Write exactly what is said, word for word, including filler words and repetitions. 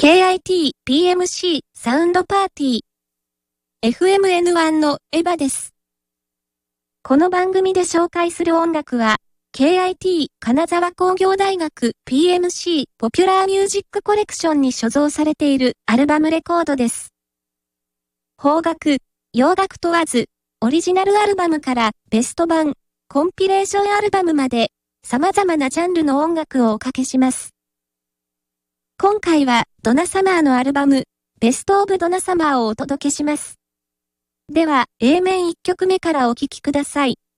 ケーアイティー ピーエムシー サウンドパーティー エフエムエヌワン のエヴァです。この番組で紹介する音楽は ケーアイティー 金沢工業大学 ピーエムシー ポピュラーミュージックコレクションに所蔵されているアルバムレコードです。邦楽、洋楽問わず、オリジナルアルバムからベスト版、コンピレーションアルバムまで様々なジャンルの音楽をおかけします。今回はドナサマーのアルバム、ベストオブドナサマーをお届けします。では、エー 面いっきょくめからお聴きください。